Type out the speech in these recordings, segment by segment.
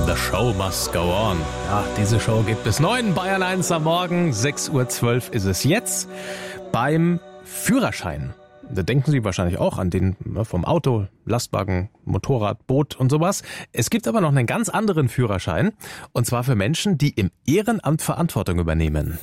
The Show Must Go On. Ja, diese Show geht bis 9, Bayern 1 am Morgen. 6.12 Uhr ist es jetzt beim Führerschein. Da denken Sie wahrscheinlich auch an den vom Auto, Lastwagen, Motorrad, Boot und sowas. Es gibt aber noch einen ganz anderen Führerschein. Und zwar für Menschen, die im Ehrenamt Verantwortung übernehmen.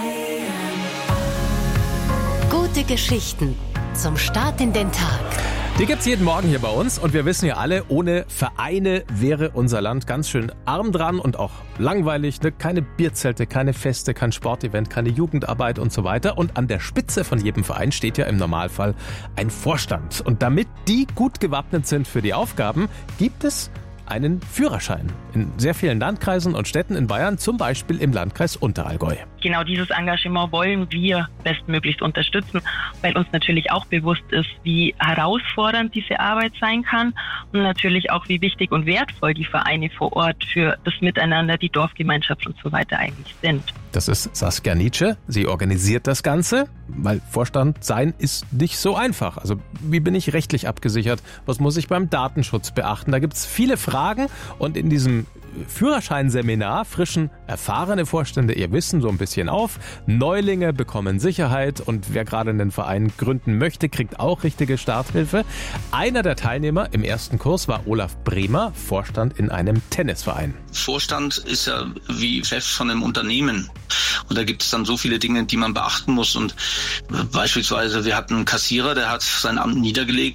Gute Geschichten zum Start in den Tag. Die gibt's jeden Morgen hier bei uns und wir wissen ja alle, ohne Vereine wäre unser Land ganz schön arm dran und auch langweilig. Ne? Keine Bierzelte, keine Feste, kein Sportevent, keine Jugendarbeit und so weiter. Und an der Spitze von jedem Verein steht ja im Normalfall ein Vorstand. Und damit die gut gewappnet sind für die Aufgaben, gibt es einen Führerschein in sehr vielen Landkreisen und Städten in Bayern, zum Beispiel im Landkreis Unterallgäu. Genau dieses Engagement wollen wir bestmöglichst unterstützen, weil uns natürlich auch bewusst ist, wie herausfordernd diese Arbeit sein kann und natürlich auch, wie wichtig und wertvoll die Vereine vor Ort für das Miteinander, die Dorfgemeinschaft und so weiter eigentlich sind. Das ist Saskia Nietzsche. Sie organisiert das Ganze, weil Vorstand sein ist nicht so einfach. Also wie bin ich rechtlich abgesichert? Was muss ich beim Datenschutz beachten? Da gibt es viele Fragen und in diesem Führerscheinseminar frischen erfahrene Vorstände ihr Wissen so ein bisschen auf. Neulinge bekommen Sicherheit und wer gerade einen Verein gründen möchte, kriegt auch richtige Starthilfe. Einer der Teilnehmer im ersten Kurs war Olaf Bremer, Vorstand in einem Tennisverein. Vorstand ist ja wie Chef von einem Unternehmen. Und da gibt es dann so viele Dinge, die man beachten muss. Und beispielsweise, wir hatten einen Kassierer, der hat sein Amt niedergelegt